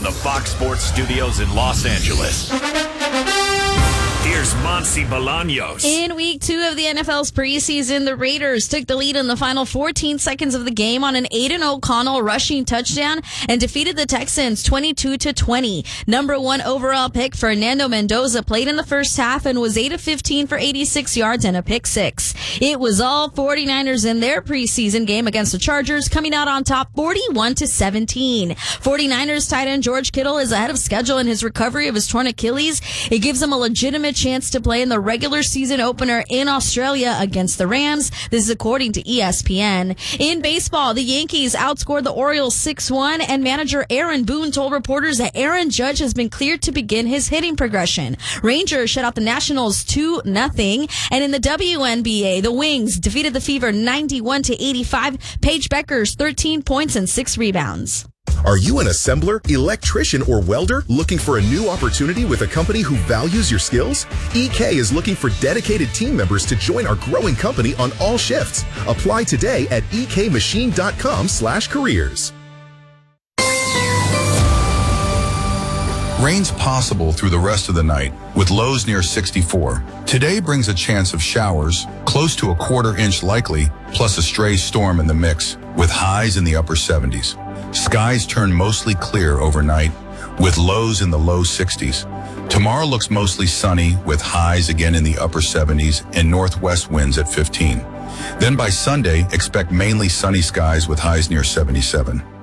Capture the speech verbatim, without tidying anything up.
the Fox Sports Studios in Los Angeles. Here's Monsi Bolaños. In week two of the N F L's preseason, the Raiders took the lead in the final fourteen seconds of the game on an Aiden O'Connell rushing touchdown and defeated the Texans twenty-two to twenty. Number one overall pick Fernando Mendoza played in the first half and was eight of fifteen for eighty-six yards and a pick six. It was all 49ers in their preseason game against the Chargers, coming out on top forty-one to seventeen. 49ers tight end George Kittle is ahead of schedule in his recovery of his torn Achilles. It gives him a legitimate chance to play in the regular season opener in Australia against the Rams. This is according to E S P N. In baseball, the Yankees outscored the Orioles six one, and manager Aaron Boone told reporters that Aaron Judge has been cleared to begin his hitting progression. Rangers shut out the Nationals two nothing, and in the W N B A, the Wings defeated the Fever ninety-one to eighty-five. Paige Beckers thirteen points and six rebounds. Are you an assembler, electrician, or welder looking for a new opportunity with a company who values your skills? E K is looking for dedicated team members to join our growing company on all shifts. Apply today at ekmachine.com slash careers. Rain's possible through the rest of the night, with lows near sixty-four. Today brings a chance of showers, close to a quarter inch likely, plus a stray storm in the mix, with highs in the upper seventies. Skies turn mostly clear overnight, with lows in the low sixties. Tomorrow looks mostly sunny, with highs again in the upper seventies and northwest winds at fifteen. Then by Sunday, expect mainly sunny skies with highs near seventy-seven.